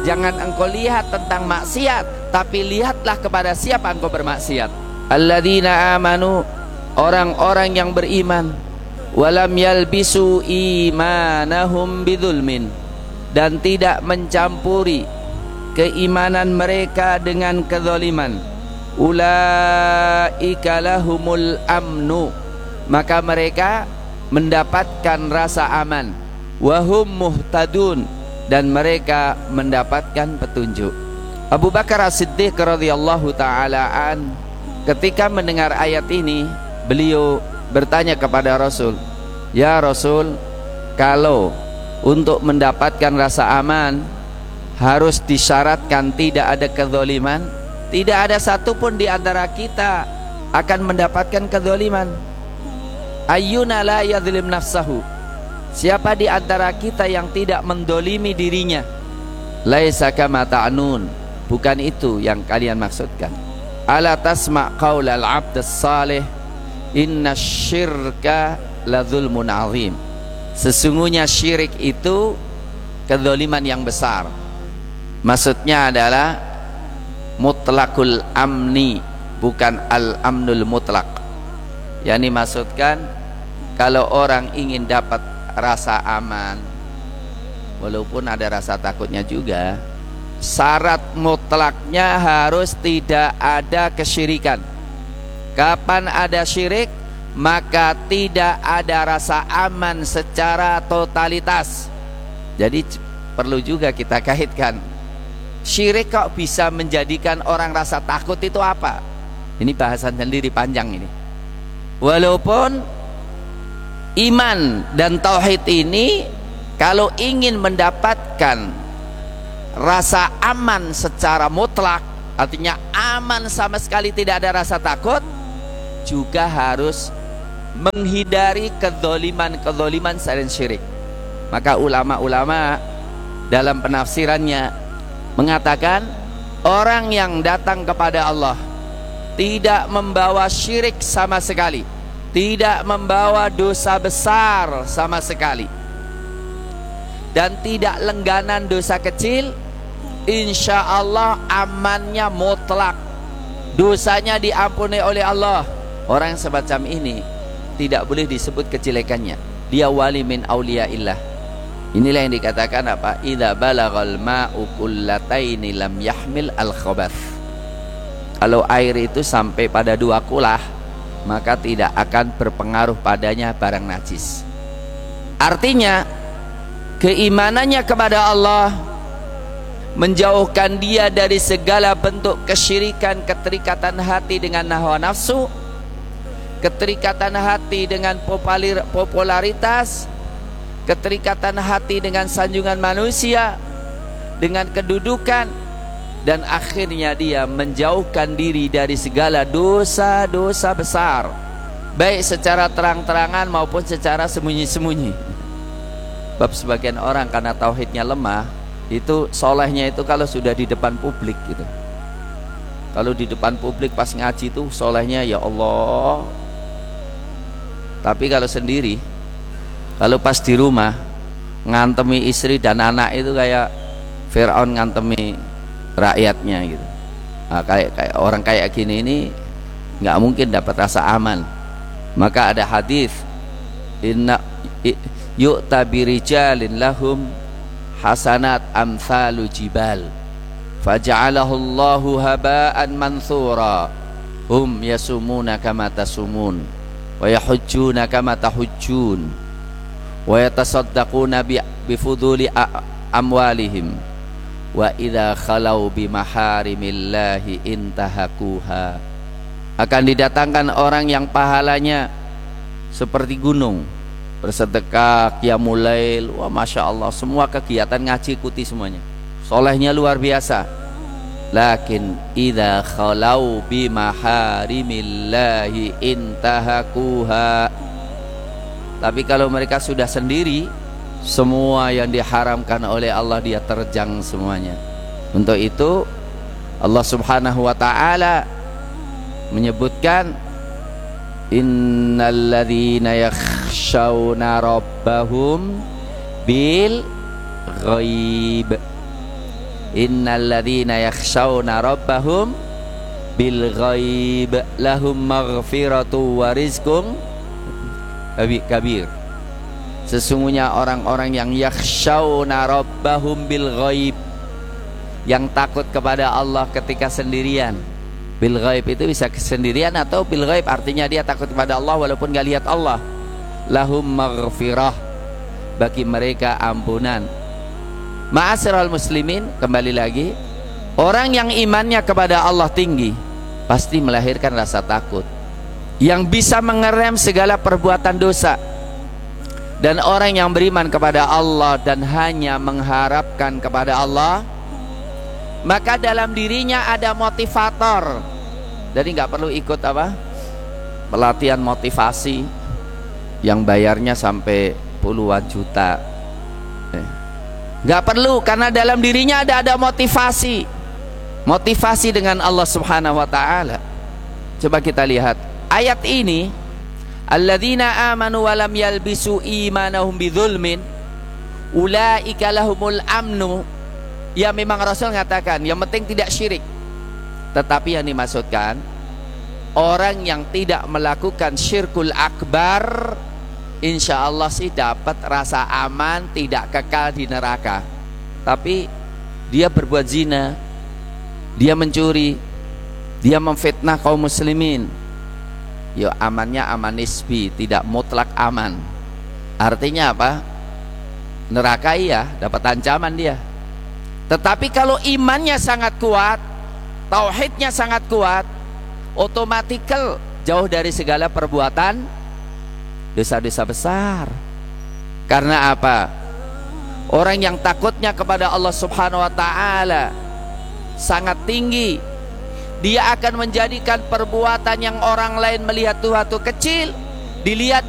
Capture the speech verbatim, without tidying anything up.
Jangan engkau lihat tentang maksiat, tapi lihatlah kepada siapa engkau bermaksiat. Alladzina amanu, orang-orang yang beriman, walam yalbisu imanahum bidzulmin, dan tidak mencampuri keimanan mereka dengan kezaliman. Ulaika lahumul amnu, maka mereka mendapatkan rasa aman. Wahum muhtadun, dan mereka mendapatkan petunjuk. Abu Bakar As-Siddiq radhiyallahu taala an, ketika mendengar ayat ini, beliau bertanya kepada Rasul, "Ya Rasul, kalau untuk mendapatkan rasa aman harus disyaratkan tidak ada kezaliman? Tidak ada satupun di antara kita akan mendapatkan kezaliman. Ayyuna la yadhlim nafsahu, siapa di antara kita yang tidak mendolimi dirinya? Laisa kama ta'nun, bukan itu yang kalian maksudkan. Ala tasma' qaulal 'abd as-salih, inna syirka la dzulmun 'azim." Sesungguhnya syirik itu kezaliman yang besar. Maksudnya adalah mutlakul amni, bukan al-amnul mutlak. Yani maksudkan kalau orang ingin dapat rasa aman, walaupun ada rasa takutnya juga, syarat mutlaknya harus tidak ada kesyirikan. Kapan ada syirik, maka tidak ada rasa aman secara totalitas. Jadi perlu juga kita kaitkan, syirik kok bisa menjadikan orang rasa takut itu apa? Ini bahasan sendiri panjang ini. Walaupun iman dan tauhid ini kalau ingin mendapatkan rasa aman secara mutlak, artinya aman sama sekali tidak ada rasa takut, juga harus menghindari kezaliman-kezaliman selain syirik. Maka ulama-ulama dalam penafsirannya mengatakan, orang yang datang kepada Allah tidak membawa syirik sama sekali, tidak membawa dosa besar sama sekali, dan tidak lengganan dosa kecil, insya Allah amannya mutlak, dosanya diampuni oleh Allah. Orang semacam ini tidak boleh disebut kejelekannya, dia wali min auliyaillah. Inilah yang dikatakan apa? Idza balagal ma'u kullataini lam yahmil al-khabath. Kalau air itu sampai pada dua kulah, maka tidak akan berpengaruh padanya barang najis. Artinya keimanannya kepada Allah menjauhkan dia dari segala bentuk kesyirikan, keterikatan hati dengan hawa nafsu, keterikatan hati dengan popularitas, keterikatan hati dengan sanjungan manusia, dengan kedudukan, dan akhirnya dia menjauhkan diri dari segala dosa-dosa besar, baik secara terang-terangan maupun secara sembunyi-sembunyi. Bab sebagian orang karena tauhidnya lemah, itu solehnya itu kalau sudah di depan publik gitu. Kalau di depan publik pas ngaji itu solehnya ya Allah. Tapi kalau sendiri, kalau pas di rumah ngantemi istri dan anak itu kayak Fir'aun ngantemi rakyatnya gitu. Nah, kayak, kayak orang kayak gini ini nggak mungkin dapat rasa aman. Maka ada hadis, inna yu'ta birijalin lahum hasanat amsalu jibal faja'alahu Allahu haba'an mansura hum yasumuna kama tasumun wa yahujjuna kama tahujjun wa yatasaddaquna bifuduli amwalihim wa idza khalau bimaharimillahi intahakuha. Akan didatangkan orang yang pahalanya seperti gunung, bersedekah, qiyamul lail, wah masya Allah, semua kegiatan ngaji ikuti semuanya, solehnya luar biasa. Lakin idza khalau bimaharimillahi intahakuha, tapi kalau mereka sudah sendiri, semua yang diharamkan oleh Allah dia terjang semuanya. Untuk itu Allah Subhanahu wa taala menyebutkan, innalladzina yakhshawna rabbahum bil ghaib. innalladzina yakhshawna rabbahum bil ghaib lahum maghfiratu wa rizqum kabir. Sesungguhnya orang-orang yang yakhshawna rabbahum bil ghaib, yang takut kepada Allah ketika sendirian. Bil ghaib itu bisa kesendirian atau bil ghaib artinya dia takut kepada Allah walaupun gak lihat Allah. Lahum maghfirah, bagi mereka ampunan. Ma'asyiral muslimin, kembali lagi, orang yang imannya kepada Allah tinggi pasti melahirkan rasa takut yang bisa mengerem segala perbuatan dosa. Dan orang yang beriman kepada Allah dan hanya mengharapkan kepada Allah, maka dalam dirinya ada motivator. Jadi nggak perlu ikut apa pelatihan motivasi yang bayarnya sampai puluhan juta. Nggak perlu, karena dalam dirinya ada ada motivasi, motivasi dengan Allah Subhanahu Wa Taala. Coba kita lihat ayat ini, alladzina amanu wa lam yalbisu imanahum bidzulmin ulaika lahumul amnu. Ya, memang Rasul mengatakan yang penting tidak syirik, tetapi yang dimaksudkan orang yang tidak melakukan syirkul akbar, insya Allah sih dapat rasa aman, tidak kekal di neraka. Tapi dia berbuat zina, dia mencuri, dia memfitnah kaum muslimin, ya amannya aman nisbi, tidak mutlak aman. Artinya apa? Neraka iya, dapat ancaman dia. Tetapi kalau imannya sangat kuat, tauhidnya sangat kuat, otomatikal jauh dari segala perbuatan dosa-dosa besar. Karena apa? Orang yang takutnya kepada Allah Subhanahu Wa Taala sangat tinggi, dia akan menjadikan perbuatan yang orang lain melihat suatu kecil, dilihat